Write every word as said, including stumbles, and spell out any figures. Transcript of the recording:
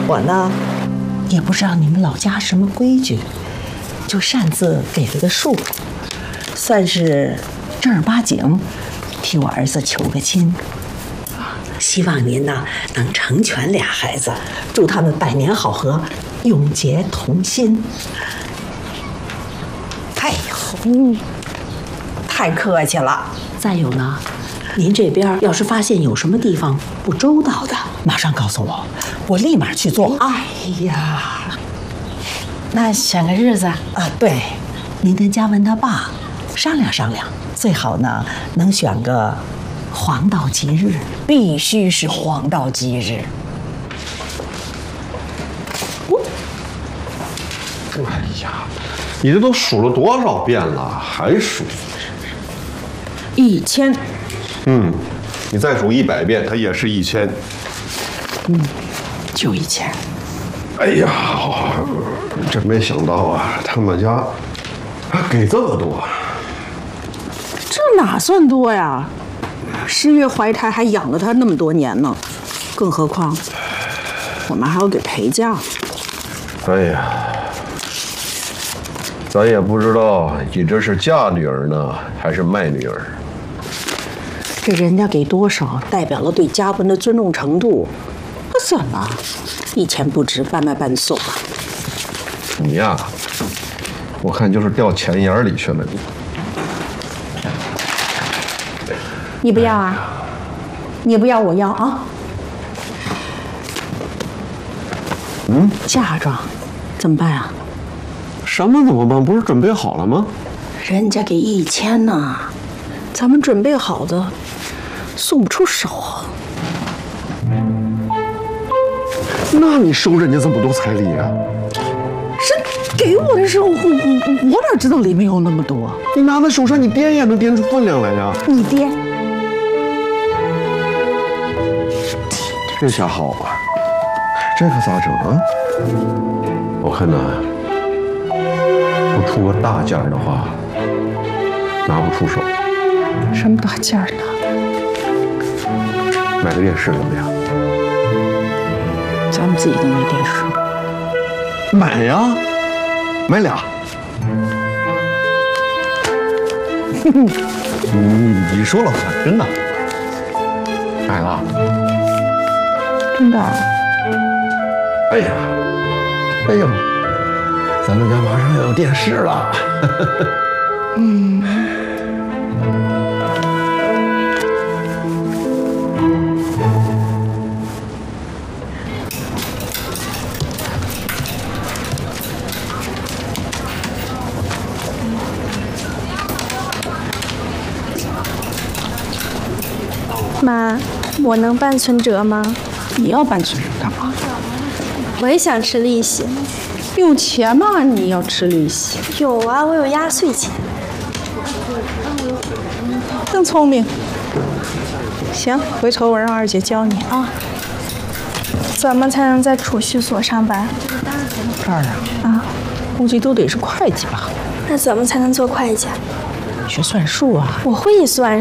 我呢，也不知道你们老家什么规矩，就擅自给了个数，算是正儿八经替我儿子求个亲。希望您呢能成全俩孩子，祝他们百年好合，永结同心。哎呦，太客气了。再有呢，您这边要是发现有什么地方不周到的，马上告诉我，我立马去做。哎呀， 那选个日子啊？ 对，您跟嘉文他爸商量商量，最好呢能选个黄道吉日， 必须是黄道吉日。 哎呀，你这都数了多少遍了，还数？ 一千。 嗯，你再数一百遍，它也是一千。 嗯，就一千。 哎呀，真没想到啊，他们家还给这么多。 这哪算多呀？十月怀胎还养了他那么多年呢，更何况我们还要给陪嫁。 哎呀，咱也不知道你这是嫁女儿呢，还是卖女儿。 这人家给多少，代表了对嘉文的尊重程度。那怎么，一钱不值，半卖半送啊？ 你呀，我看就是掉钱眼里去了你。 你不要啊？你不要，我要啊！ 嗯， 嫁妆怎么办啊？ 什么怎么办？不是准备好了吗？ 人家给一千呢，咱们准备好的送不出手啊。 那你收人家这么多彩礼啊？ 是给我的时候，我我我哪知道里面有那么多？ 你拿在手上，你掂也能掂出分量来呀。 你掂。 这下好啊，这可咋整啊？我看呐，不出个大件的话，拿不出手。 什么大件呢？ 买个电视怎么样？ 咱们自己都没电视。 买呀，买俩。你你说了算，真的。买了。 真的？ 哎呀，哎呦，咱们家马上要有电视了。 嗯。 妈，我能办存折吗？ 你要办存折干嘛？ 我也想吃利息。 有钱吗？你要吃利息？ 有啊，我有压岁钱。 真聪明。行，回头我让二姐教你啊。 怎么才能在储蓄所上班？ 这儿啊？啊，估计都得是会计吧。 那怎么才能做会计？ 学算术啊。 我会算。